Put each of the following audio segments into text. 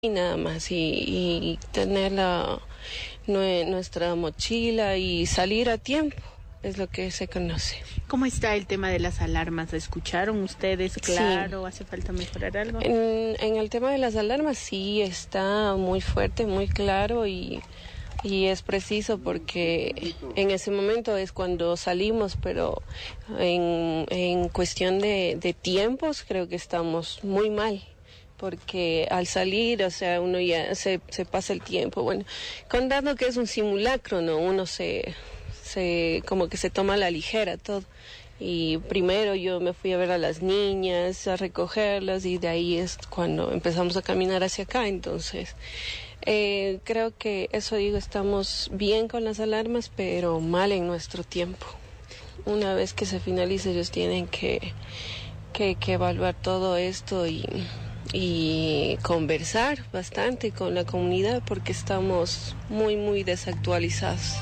y nada más, y tener nuestra mochila y salir a tiempo, es lo que se conoce. ¿Cómo está el tema de las alarmas? ¿Escucharon ustedes? Claro, Sí. ¿Hace falta mejorar algo? En el tema de las alarmas sí está muy fuerte, muy claro y es preciso porque en ese momento es cuando salimos, pero en cuestión de tiempos creo que estamos muy mal. Porque al salir, o sea, uno ya se pasa el tiempo, bueno, contando que es un simulacro, ¿no? Uno como que se toma a la ligera todo. Y primero yo me fui a ver a las niñas, a recogerlas, y de ahí es cuando empezamos a caminar hacia acá. Entonces, creo que eso digo, estamos bien con las alarmas, pero mal en nuestro tiempo. Una vez que se finalice, ellos tienen que evaluar todo esto y conversar bastante con la comunidad porque estamos muy desactualizados.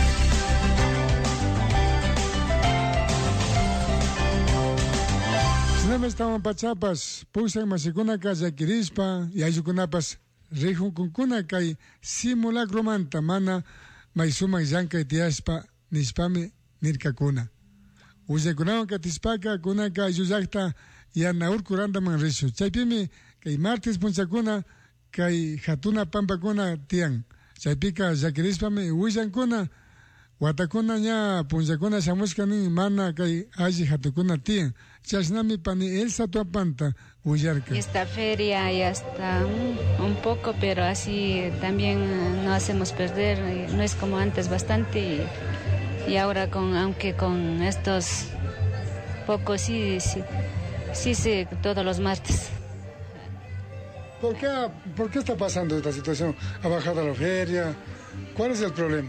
Sinama estaban pachapas, pusan masikunaka llakirispa, y ayukunapas rijunkuna kay simulacro manta mana maisuman llankay tiaspa nispami nirkakuna. Uyaykunawan katispaka kunaka ayullakta yana urkurandaman rishu. Chaypimi kay martes punchakuna kay hatuna pampakuna tiyan. Chaypika llakirispami ullankuna watakuna ña punchakuna shamushkanin mana kay alli hatukuna tiyan. Chashnami pani Elsa Tuapanta uyarka. Esta feria ya está un poco, pero así también no hacemos perder, no es como antes bastante y ahora aunque con estos pocos sí, todos los martes. ¿Por qué está pasando esta situación? ¿Ha bajado la feria? ¿Cuál es el problema?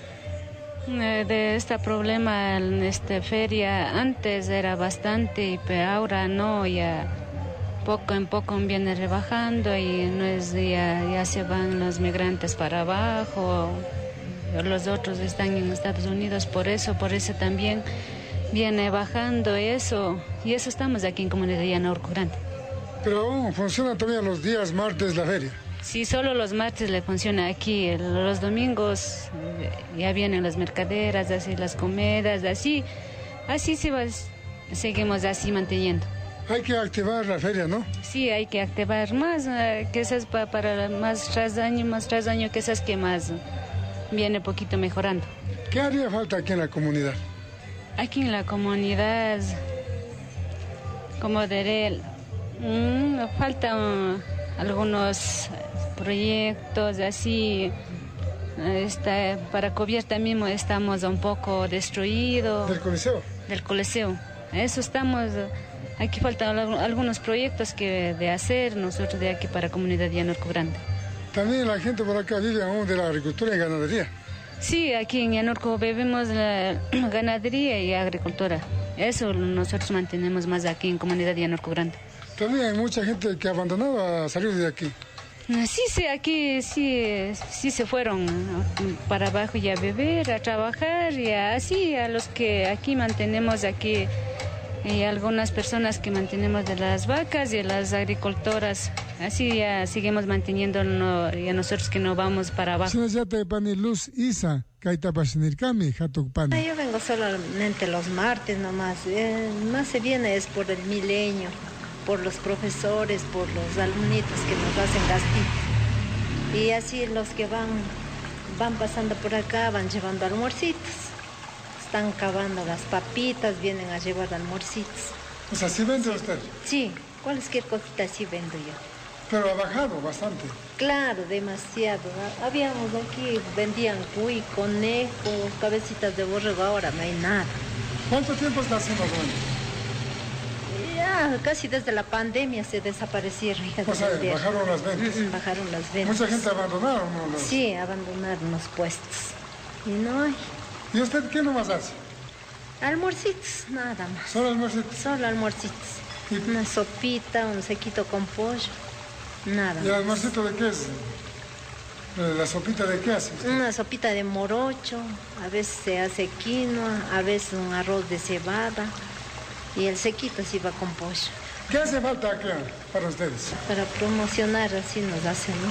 De este problema en esta feria antes era bastante, pero ahora no, ya poco en poco viene rebajando y no es ya se van los migrantes para abajo, los otros están en Estados Unidos, por eso también viene bajando eso, y eso estamos aquí en Comunidad Llana Urcu Grande. Pero aún funciona todavía los días martes la feria. Sí, solo los martes le funciona aquí, los domingos ya vienen las mercaderas, así las comidas, así se va, seguimos así manteniendo. Hay que activar la feria, ¿no? Sí, hay que activar más, quizás para más tras año, quizás que más viene poquito mejorando. ¿Qué haría falta aquí en la comunidad? Aquí en la comunidad, como diré, faltan algunos proyectos así. Para cubierta mismo estamos un poco destruidos. ¿Del Coliseo? Del Coliseo. Eso estamos. Aquí faltan algunos proyectos de hacer nosotros de aquí para Comunidad Llana Urcu Grande. También la gente por acá vive aún de la agricultura y ganadería. Sí, aquí en Llana Urcu vivimos la ganadería y agricultura. Eso nosotros mantenemos más aquí en Comunidad Llana Urcu Grande. También hay mucha gente que ha abandonado a salir de aquí. Sí, aquí sí se fueron para abajo y a beber, a trabajar y así a los que aquí mantenemos aquí. Y algunas personas que mantenemos de las vacas y las agricultoras, así ya seguimos manteniendo y a nosotros que no vamos para abajo. Yo vengo solamente los martes nomás, más se viene es por el milenio, por los profesores, por los alumnitos que nos hacen gastito. Y así los que van pasando por acá van llevando almuercitos. Están cavando las papitas, vienen a llevar almuercitos. O sea, ¿sí vende usted? Sí, cualquier cosita sí vendo yo. Pero ha bajado bastante. Claro, demasiado. Habíamos aquí, vendían cuy, conejo, cabecitas de borrego, ahora no hay nada. ¿Cuánto tiempo está haciendo bueno? Ya, casi desde la pandemia se desaparecieron. O sea, bajaron las ventas. Bajaron las ventas. Mucha gente abandonaron, ¿no? Sí, abandonaron los puestos. Y no hay. ¿Y usted qué nomás hace? Almuercitos, nada más. ¿Solo almuercitos? Solo almuercitos. Una sopita, un sequito con pollo, nada más. ¿Y el almuercito de qué es? ¿La sopita de qué hace? Una sopita de morocho, a veces se hace quinoa, a veces un arroz de cebada y el sequito sí va con pollo. ¿Qué hace falta acá para ustedes? Para promocionar, así nos hacen, ¿no?